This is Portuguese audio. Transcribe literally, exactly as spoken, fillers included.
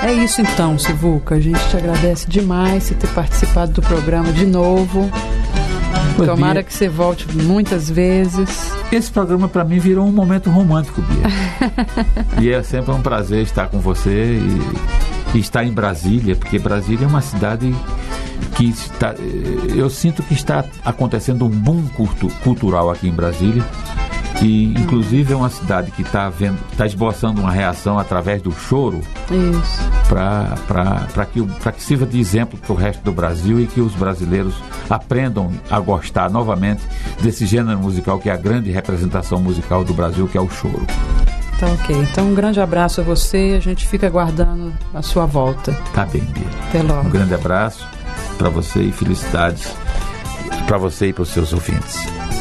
É isso então, Sivuca. A gente te agradece demais por ter participado do programa de novo. Pois Tomara Bia, que você volte muitas vezes. Esse programa para mim virou um momento romântico, Bia. E é sempre um prazer estar com você e, e estar em Brasília, porque Brasília é uma cidade que está, eu sinto que está acontecendo um boom cultu, cultural aqui em Brasília. E inclusive é uma cidade que está vendo, está esboçando uma reação através do choro para que, que sirva de exemplo para o resto do Brasil e que os brasileiros aprendam a gostar novamente desse gênero musical que é a grande representação musical do Brasil, que é o choro. Tá ok. Então um grande abraço a você, a gente fica aguardando a sua volta. Tá bem, Bia. Até logo. Um grande abraço para você e felicidades para você e para os seus ouvintes.